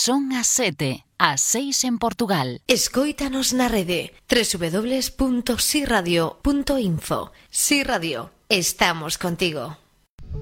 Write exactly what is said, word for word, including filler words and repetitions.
Son as sete, as seis en Portugal. Escóitanos na rede doble u doble u doble u punto si radio punto info. Si Radio, estamos contigo.